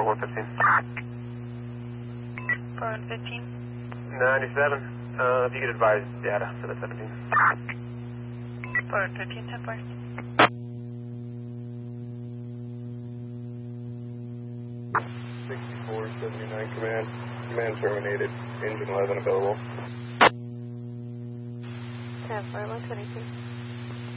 115. 415. 97. If you could advise data for the 17. 415, 10 4. 6479 command. Command terminated. Engine 11 available. 10 4, 122.